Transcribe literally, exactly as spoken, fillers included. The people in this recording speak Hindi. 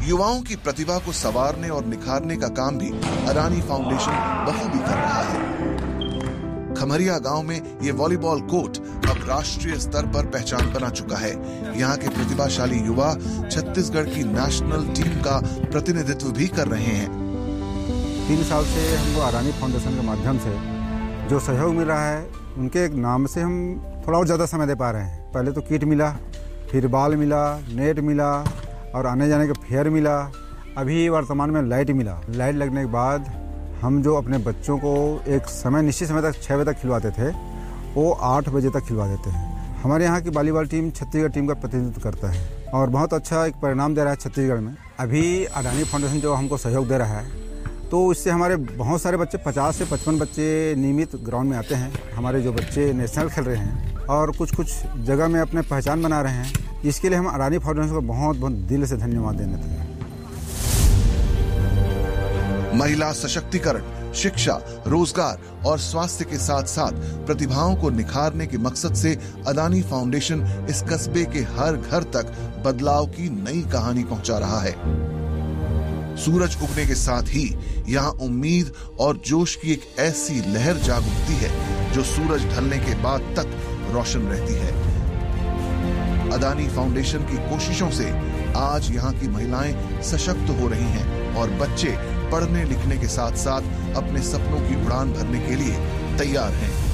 युवाओं की प्रतिभा को संवारने और निखारने का काम भी अडानी फाउंडेशन बखूबी कर रहा है। खमरिया गांव में ये वॉलीबॉल कोर्ट अब राष्ट्रीय स्तर पर पहचान बना चुका है। यहाँ के प्रतिभाशाली युवा छत्तीसगढ़ की नेशनल टीम का प्रतिनिधित्व भी कर रहे हैं। तीन साल से हमको अडानी फाउंडेशन के माध्यम से जो सहयोग मिल रहा है, उनके नाम से हम थोड़ा और ज़्यादा समय दे पा रहे हैं। पहले तो किट मिला, फिर बॉल मिला, नेट मिला और आने जाने का फेयर मिला। अभी वर्तमान में लाइट मिला। लाइट लगने के बाद हम जो अपने बच्चों को एक समय निश्चित समय तक छः बजे तक खिलवाते थे, वो आठ बजे तक खिलवा देते हैं। हमारे यहाँ की वॉलीबॉल टीम छत्तीसगढ़ टीम का प्रतिनिधित्व करता है और बहुत अच्छा एक परिणाम दे रहा है छत्तीसगढ़ में। अभी अडानी फाउंडेशन जो हमको सहयोग दे रहा है, तो इससे हमारे बहुत सारे बच्चे, पचास से पचपन बच्चे नियमित ग्राउंड में आते हैं। हमारे जो बच्चे नेशनल खेल रहे हैं और कुछ कुछ जगह में अपने पहचान बना रहे हैं। इसके लिए हम अडानी फाउंडेशन को बहुत बहुत दिल से धन्यवाद देना चाहिए। महिला सशक्तिकरण, शिक्षा, रोजगार और स्वास्थ्य के साथ साथ प्रतिभाओं को निखारने के मकसद से अडानी फाउंडेशन इस कस्बे के हर घर तक बदलाव की नई कहानी पहुंचा रहा है। सूरज उगने के साथ ही यहाँ उम्मीद और जोश की एक ऐसी लहर जाग उठती है जो सूरज ढलने के बाद तक रोशन रहती है। अडानी फाउंडेशन की कोशिशों से आज यहाँ की महिलाएं सशक्त हो रही हैं और बच्चे पढ़ने लिखने के साथ साथ अपने सपनों की उड़ान भरने के लिए तैयार हैं।